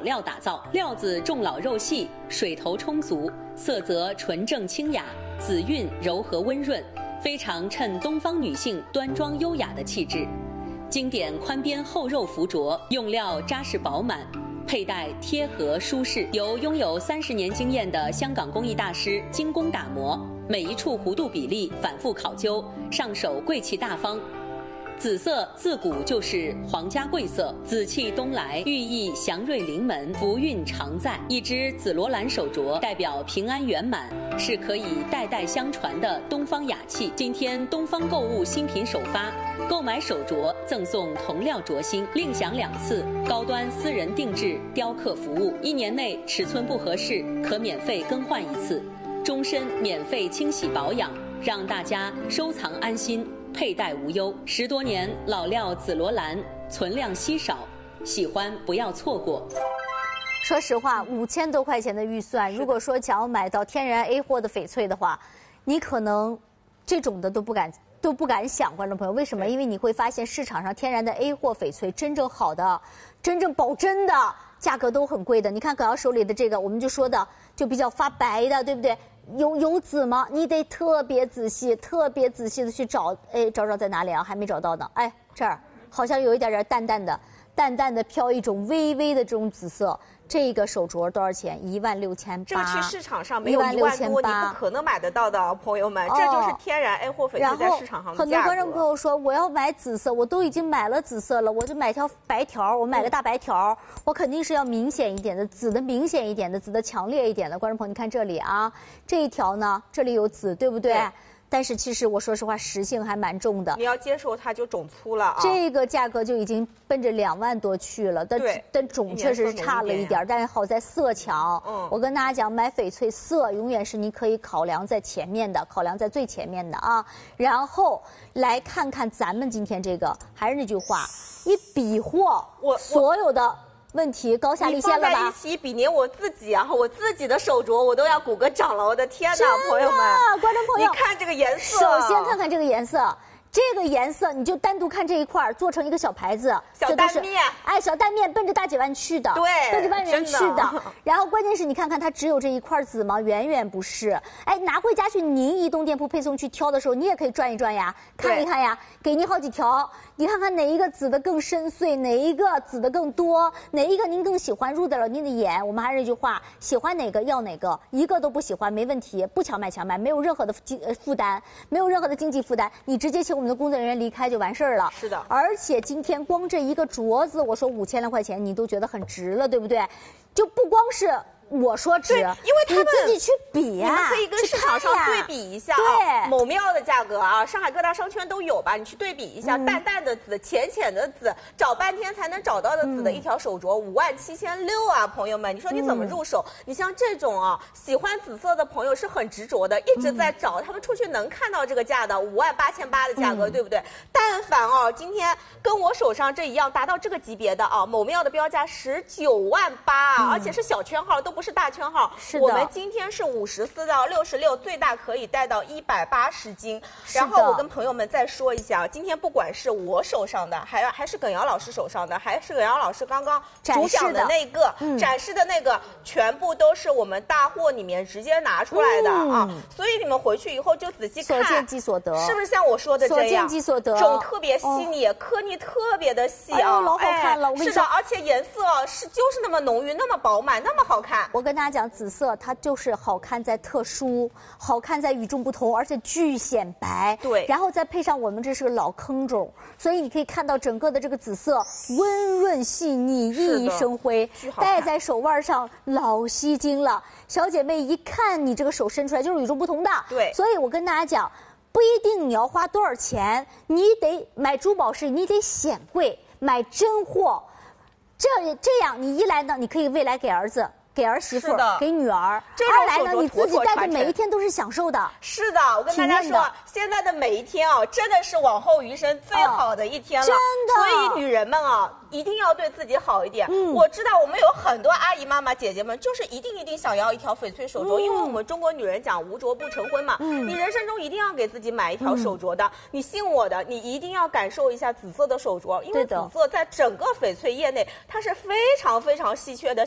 料打造，料子重老肉细，水头充足，色泽纯正清雅，紫韵柔和温润，非常衬东方女性端庄优雅的气质。经典宽边厚肉服着，用料扎实饱满，佩戴贴合舒适，由拥有30年经验的香港工艺大师精工打磨，每一处弧度比例反复考究，上手贵气大方。紫色自古就是皇家贵色，紫气东来，寓意祥瑞临门，福运常在。一只紫罗兰手镯代表平安圆满，是可以代代相传的东方雅气。今天东方购物新品首发，购买手镯赠送铜料镯芯，另享2次高端私人定制雕刻服务，1年内尺寸不合适可免费更换1次，终身免费清洗保养，让大家收藏安心，佩戴无忧。10多年老料紫罗兰，存量稀少，喜欢不要错过。 说实话，5000多块钱的预算，如果说想要买到天然 A 货的翡翠的话，你可能这种的都不敢想，观众朋友，为什么？因为你会发现市场上天然的 A 货翡翠，真正好的、真正保真的，价格都很贵的。你看葛瑶手里的这个，我们就说的就比较发白的，对不对？有紫吗？你得特别仔细的去找，哎，找在哪里啊？还没找到呢。哎，这儿好像有一点淡淡的飘一种微微的这种紫色。这个手镯多少钱？16800。 这个去市场上没有1万多，你不可能买得到的，朋友们。这就是天然 A 货翡翠在市场上的价格。 很多观众朋友说，我要买紫色，我都已经买了紫色了，我就买条白条，我买个大白条，我肯定是要明显一点的，紫的明显一点的，紫的强烈一点的。观众朋友，你看这里啊，这一条呢，这里有紫，对不对？对。但是其实我说实话，实性还蛮重的。 你要接受它就种粗了啊。 这个价格就已经奔着2万多去了，但种确实是差了一点，但是好在色强。我跟大家讲，买翡翠色永远是你可以考量在前面的，考量在最前面的啊。然后来看看咱们今天这个，还是那句话，一比货，所有的问题高下立现了吧？ 你放在一起比拟我自己啊，我自己的手镯我都要鼓个掌了，我的天哪，朋友们， 观众朋友， 你看这个颜色。 首先看看这个颜色。这个颜色你就单独看这一块做成一个小牌子， 小蛋面， 哎，小蛋面奔着大几万去的， 对， 奔着万元去的。然后关键是你看看它只有这一块紫吗？远远不是。哎，拿回家去您移动店铺配送去挑的时候，你也可以转一转呀，看一看呀，给你好几条，你看看哪一个紫的更深邃，哪一个紫的更多，哪一个您更喜欢，入得了您的眼。我们还是那句话，喜欢哪个要哪个，一个都不喜欢没问题，不强买，没有任何的负担，没有任何的经济负担，你直接请我们的工作人员离开就完事儿了。 是的， 而且今天光这一个镯子，我说5000来块钱，你都觉得很值了，对不对？就不光是我说值，因为他们自己去比呀， 你们可以跟市场上对比一下啊，某庙的价格啊，上海各大商圈都有吧？你去对比一下，淡淡的紫、浅的紫，找半天才能找到的紫的一条手镯，57600啊，朋友们，你说你怎么入手？你像这种啊，喜欢紫色的朋友是很执着的，一直在找，他们出去能看到这个价的58800的价格，对不对？但凡啊，今天跟我手上这一样达到这个级别的啊，某庙的标价19.8万，而且是小圈号，都不是大圈号。 是的， 我们今天是54到66，最大可以带到180斤。然后我跟朋友们再说一下，今天不管是我手上的，还是耿瑶老师手上的，还是耿瑶老师刚刚主讲的那个展示的那个，全部都是我们大货里面直接拿出来的啊。所以你们回去以后就仔细看， 所见即所得， 是不是像我说的这样？ 所见即所得， 种特别细腻，颗粒特别的细啊， 老好看了。我跟你说， 是的，而且颜色就是那么浓郁，那么饱满，那么好看。 我跟大家讲，紫色它就是好看在特殊，好看在与众不同，而且巨显白。 对， 然后再配上我们这是个老坑种，所以你可以看到整个的这个紫色温润细腻，熠熠生辉，戴在手腕上老吸睛了。小姐妹一看你这个手伸出来就是与众不同的。 对， 所以我跟大家讲，不一定你要花多少钱，你得买珠宝是你得显贵，买真货。这样你一来呢，你可以未来给儿子。给儿媳妇、给女儿，二来呢，你自己戴的每一天都是享受的。 是的，我跟大家说，现在的每一天啊，真的是往后余生最好的一天了。 真的， 所以女人们啊，一定要对自己好一点。我知道我们有很多阿姨妈妈姐姐们，就是一定想要一条翡翠手镯，因为我们中国女人讲无镯不成婚嘛。你人生中一定要给自己买一条手镯的。你信我的，你一定要感受一下紫色的手镯，因为紫色在整个翡翠业内它是非常稀缺的。